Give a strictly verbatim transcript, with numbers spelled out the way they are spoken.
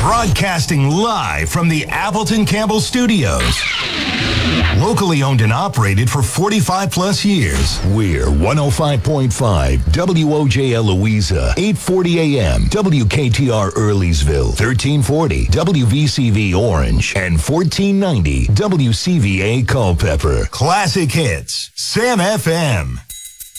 Broadcasting live from the Appleton Campbell Studios. Locally owned and operated for forty-five plus years. We're one oh five point five W O J L Louisa, eight forty A M W K T R Earlysville, thirteen forty W V C V Orange, and fourteen ninety W C V A Culpeper. Classic hits, Sam F M.